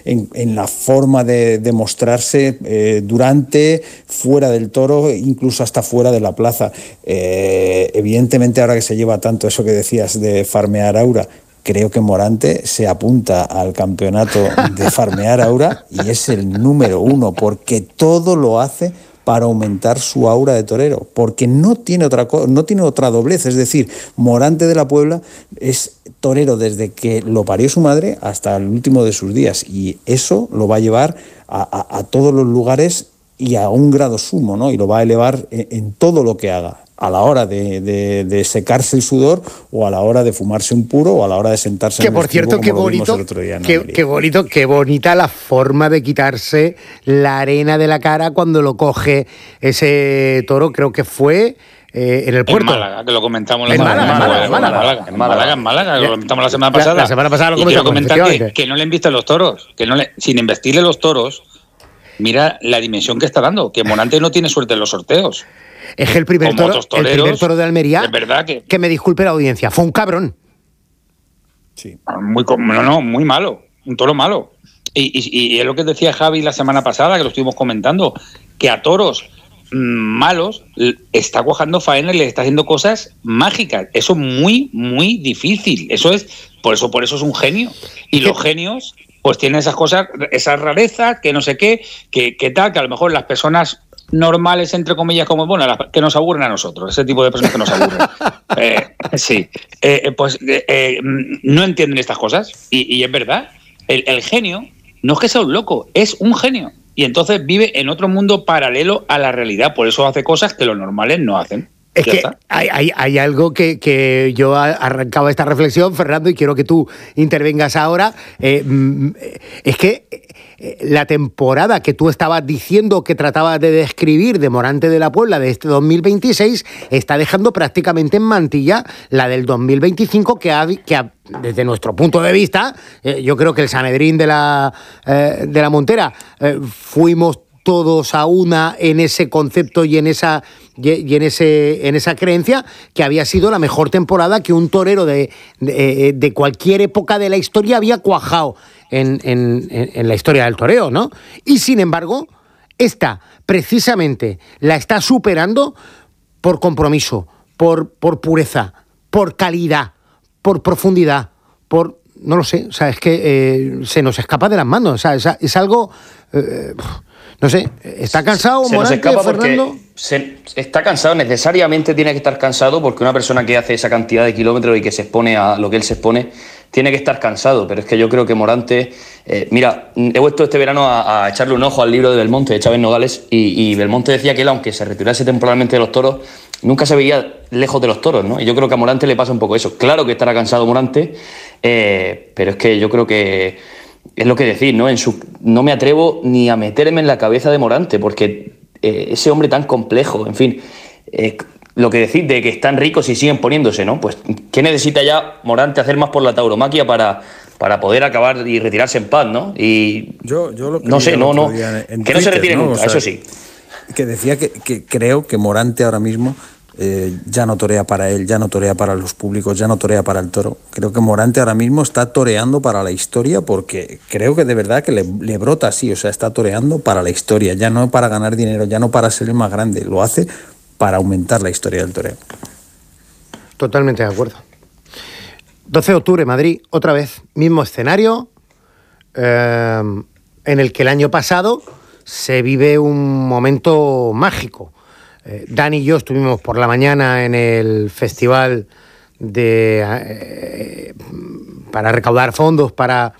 en la forma de mostrarse durante, fuera del toro, incluso hasta fuera de la plaza. Evidentemente, ahora que se lleva tanto eso que decías de farmear aura, creo que Morante se apunta al campeonato de farmear aura y es el número 1, porque todo lo hace para aumentar su aura de torero, porque no tiene otra doblez. Es decir, Morante de la Puebla es torero desde que lo parió su madre hasta el último de sus días, y eso lo va a llevar a todos los lugares y a un grado sumo, ¿no? Y lo va a elevar en todo lo que haga, a la hora de secarse el sudor, o a la hora de fumarse un puro, o a la hora de sentarse en el estribo, como lo vimos el otro día en Almería. Qué bonito, qué bonita la forma de quitarse la arena de la cara cuando lo coge ese toro. Creo que fue en el puerto. En Málaga, que lo comentamos la semana pasada. En Málaga, que lo comentamos la semana pasada. La semana pasada lo comentamos. Y quiero comentar que no le invisten los toros, sin investirle los toros, mira la dimensión que está dando, que Morante no tiene suerte en los sorteos. Es el primer toro de Almería, es verdad que me disculpe la audiencia, fue un cabrón. Sí. Muy malo, un toro malo. Y es lo que decía Javi la semana pasada, que lo estuvimos comentando, que a toros malos está cuajando faena y le está haciendo cosas mágicas. Eso es muy, muy difícil. Por eso es un genio. Y los genios pues tienen esas cosas, esas rarezas, que no sé qué, que tal, que a lo mejor las personas normales, entre comillas, como que nos aburren a nosotros, ese tipo de personas que nos aburren. No entienden estas cosas, y es verdad. El genio no es que sea un loco, es un genio, y entonces vive en otro mundo paralelo a la realidad, por eso hace cosas que los normales no hacen. Es que hay algo que yo arrancaba esta reflexión, Fernando, y quiero que tú intervengas ahora. Es que la temporada que tú estabas diciendo, que tratabas de describir, de Morante de la Puebla de este 2026, está dejando prácticamente en mantilla la del 2025, desde nuestro punto de vista, yo creo que el Sanedrín de la Montera fuimos todos a una en ese concepto y en esa creencia, que había sido la mejor temporada que un torero de cualquier época de la historia había cuajado en la historia del toreo, ¿no? Y sin embargo, esta precisamente la está superando por compromiso, por pureza, por calidad, por profundidad, no lo sé, o sea, es que se nos escapa de las manos, o sea, es algo... no sé, ¿está cansado Morante, Fernando? Está cansado, necesariamente tiene que estar cansado, porque una persona que hace esa cantidad de kilómetros y que se expone a lo que él se expone, tiene que estar cansado. Pero es que yo creo que Morante... mira, he vuelto este verano a echarle un ojo al libro de Belmonte, de Chávez Nogales, y Belmonte decía que él, aunque se retirase temporalmente de los toros, nunca se veía lejos de los toros, ¿no? Y yo creo que a Morante le pasa un poco eso. Claro que estará cansado Morante, pero es que yo creo que... Es lo que decís, ¿no? No me atrevo ni a meterme en la cabeza de Morante, porque ese hombre tan complejo, en fin, lo que decís de que están ricos y siguen poniéndose, ¿no? Pues, ¿qué necesita ya Morante hacer más por la tauromaquia para poder acabar y retirarse en paz, ¿no? Y yo lo no sé, no, que Twitter, no se retire nunca, o sea, eso sí. Que decía que creo que Morante ahora mismo ya no torea para él, ya no torea para los públicos, ya no torea para el toro. Creo que Morante ahora mismo está toreando para la historia, porque creo que de verdad que le brota así, o sea, está toreando para la historia, ya no para ganar dinero, ya no para ser el más grande, lo hace para aumentar la historia del toreo. Totalmente de acuerdo. 12 de octubre, Madrid, otra vez, mismo escenario, en el que el año pasado se vive un momento mágico. Dani y yo estuvimos por la mañana en el festival para recaudar fondos para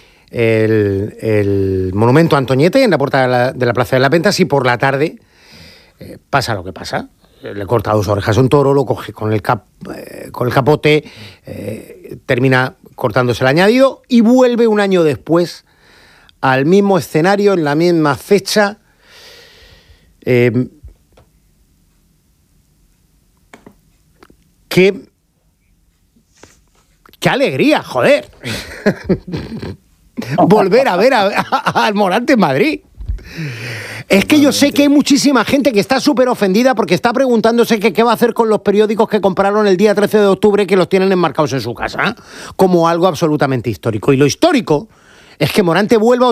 el monumento a Antoñete en la puerta de la Plaza de las Ventas, y por la tarde pasa lo que pasa. Le corta 2 orejas a un toro, lo coge con el capote, termina cortándose el añadido y vuelve un año después al mismo escenario, en la misma fecha. ¡Qué alegría, joder! Volver a ver al Morante en Madrid. Es que yo sé que hay muchísima gente que está súper ofendida porque está preguntándose qué va a hacer con los periódicos que compraron el día 13 de octubre, que los tienen enmarcados en su casa, como algo absolutamente histórico. Y lo histórico es que Morante vuelva